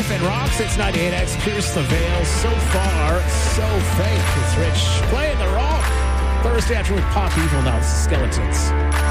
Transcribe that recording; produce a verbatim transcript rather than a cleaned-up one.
F N Rocks. It's ninety-eight X. Pierce the Veil. So far, so fake. It's Rich playing the rock. Thursday afternoon with Pop Evil now. This is Skeletons.